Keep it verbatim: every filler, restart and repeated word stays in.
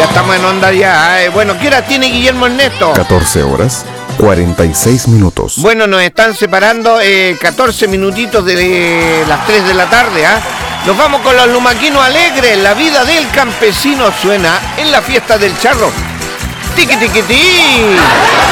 estamos en onda ya. Eh. Bueno, ¿qué hora tiene Guillermo Ernesto? catorce horas, cuarenta y seis minutos. Bueno, nos están separando eh, catorce minutitos de las tres de la tarde, ¿ah? ¿eh? Nos vamos con los lumaquinos alegres. La vida del campesino suena en la fiesta del charro. Tiqui, tiqui, tiqui.